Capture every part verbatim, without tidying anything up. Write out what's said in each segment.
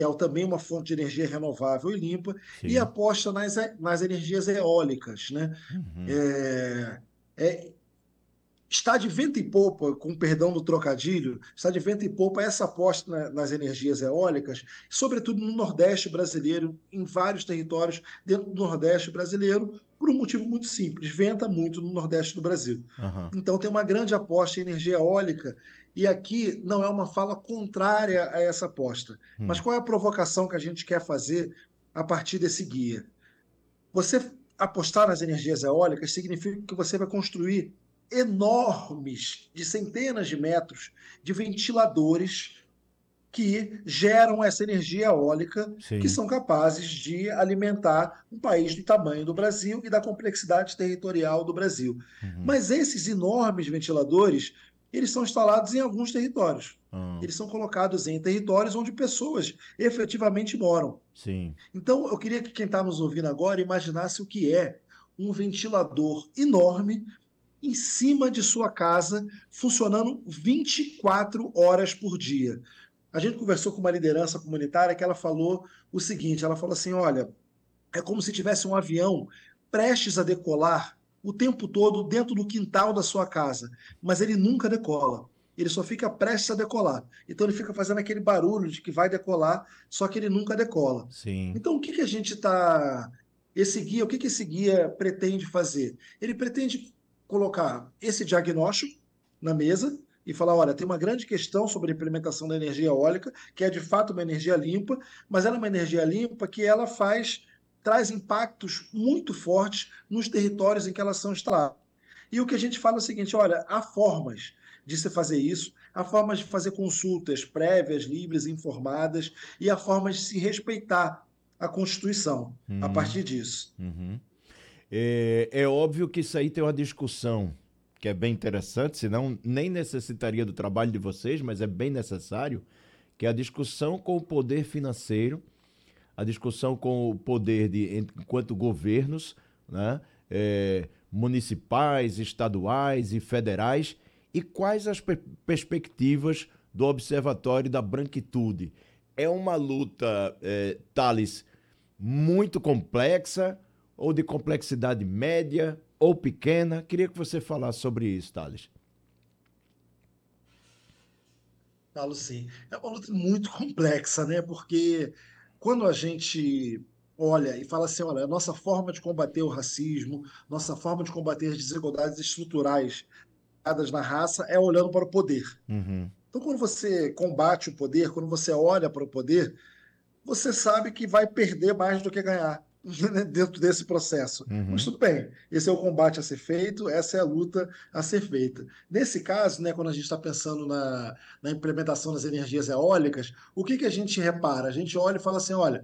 é também uma fonte de energia renovável e limpa, e Sim. aposta nas, nas energias eólicas, né? Uhum. É, é, está de vento e popa, com perdão do trocadilho, está de vento e popa essa aposta na- nas energias eólicas, sobretudo no Nordeste brasileiro, em vários territórios dentro do Nordeste brasileiro, por um motivo muito simples: venta muito no Nordeste do Brasil. Aham. Então tem uma grande aposta em energia eólica, e aqui não é uma fala contrária a essa aposta. Mas Hum. qual é a provocação que a gente quer fazer a partir desse guia? Você apostar nas energias eólicas significa que você vai construir enormes, de centenas de metros, de ventiladores que geram essa energia eólica, que Sim. são capazes de alimentar um país do tamanho do Brasil e da complexidade territorial do Brasil. Uhum. Mas esses enormes ventiladores, eles são instalados em alguns territórios. Ah, Eles são colocados em territórios onde pessoas efetivamente moram. sim. Então, eu queria que quem está nos ouvindo agora imaginasse o que é um ventilador enorme em cima de sua casa, funcionando vinte e quatro horas por dia. A gente conversou com uma liderança comunitária que ela falou o seguinte: ela falou assim, olha, é como se tivesse um avião prestes a decolar o tempo todo dentro do quintal da sua casa, mas ele nunca decola. Ele só fica prestes a decolar. Então ele fica fazendo aquele barulho de que vai decolar, só que ele nunca decola. Sim. Então o que, que a gente está. Esse guia, o que, que esse guia pretende fazer? Ele pretende colocar esse diagnóstico na mesa e falar: olha, tem uma grande questão sobre a implementação da energia eólica, que é de fato uma energia limpa, mas ela é uma energia limpa que ela faz traz impactos muito fortes nos territórios em que elas são instaladas. E o que a gente fala é o seguinte: olha, há formas de se fazer isso, há formas de fazer consultas prévias, livres, informadas, e há formas de se respeitar a Constituição a Hum. partir disso. Uhum. É, é óbvio que isso aí tem uma discussão que é bem interessante, senão nem necessitaria do trabalho de vocês, mas é bem necessário, que é a discussão com o poder financeiro, a discussão com o poder de enquanto governos, né, é, municipais, estaduais e federais, e quais as per- perspectivas do Observatório da Branquitude. É uma luta, é, Thales, muito complexa, ou de complexidade média ou pequena? Queria que você falasse sobre isso, Thales. Falo sim. É uma luta muito complexa, né? Porque quando a gente olha e fala assim, olha, a nossa forma de combater o racismo, nossa forma de combater as desigualdades estruturais baseadas na raça é olhando para o poder. Uhum. Então, quando você combate o poder, quando você olha para o poder, você sabe que vai perder mais do que ganhar né, dentro desse processo. Mas Uhum. tudo bem, esse é o combate a ser feito, essa é a luta a ser feita. Nesse caso, né, quando a gente está pensando na, na implementação das energias eólicas, o que, que a gente repara? A gente olha e fala assim: olha,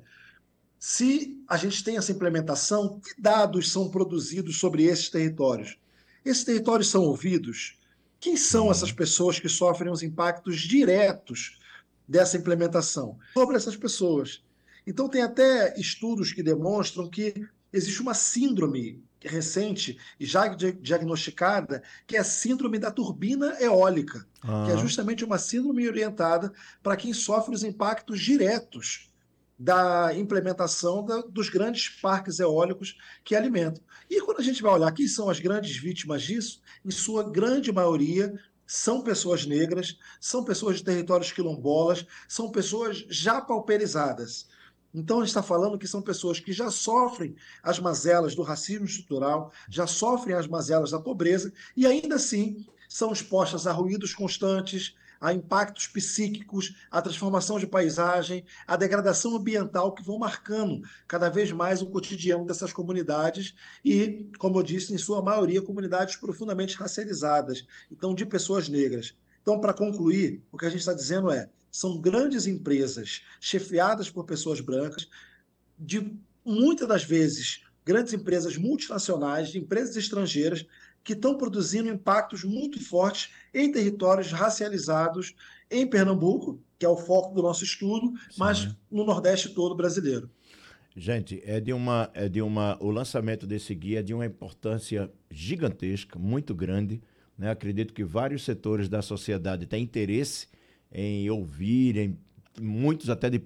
se a gente tem essa implementação, que dados são produzidos sobre esses territórios? Esses territórios são ouvidos? Quem são essas Sim. pessoas que sofrem os impactos diretos dessa implementação? Sobre essas pessoas. Então, tem até estudos que demonstram que existe uma síndrome recente e já diagnosticada, que é a síndrome da turbina eólica, que é Ah, justamente uma síndrome orientada para quem sofre os impactos diretos da implementação da, dos grandes parques eólicos que alimentam. E quando a gente vai olhar quem são as grandes vítimas disso, em sua grande maioria são pessoas negras, são pessoas de territórios quilombolas, são pessoas já pauperizadas. Então, a gente está falando que são pessoas que já sofrem as mazelas do racismo estrutural, já sofrem as mazelas da pobreza e ainda assim são expostas a ruídos constantes, a impactos psíquicos, a transformação de paisagem, a degradação ambiental que vão marcando cada vez mais o cotidiano dessas comunidades e, como eu disse, em sua maioria, comunidades profundamente racializadas, então de pessoas negras. Então, para concluir, o que a gente está dizendo é: são grandes empresas chefiadas por pessoas brancas, de muitas das vezes grandes empresas multinacionais, de empresas estrangeiras, que estão produzindo impactos muito fortes em territórios racializados em Pernambuco, que é o foco do nosso estudo, mas sim. no Nordeste todo brasileiro. Gente, é de uma, é de uma, o lançamento desse guia é de uma importância gigantesca, muito grande, né? Acredito que vários setores da sociedade têm interesse em ouvir, em, muitos até de